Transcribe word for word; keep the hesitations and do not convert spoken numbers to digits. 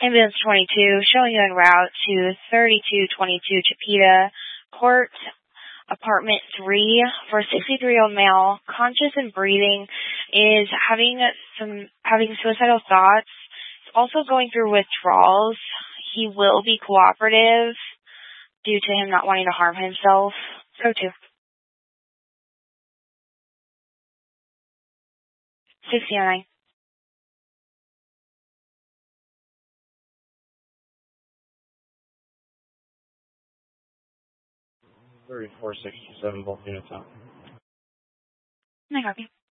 Ambulance twenty-two, showing you en route to thirty-two twenty-two Chipeta Court, apartment three, for a sixty-three-year-old male, conscious and breathing, is having some having suicidal thoughts. He's also going through withdrawals. He will be cooperative due to him not wanting to harm himself. Go to. sixty-nine. thirty-four sixty-seven, both units out. I copy.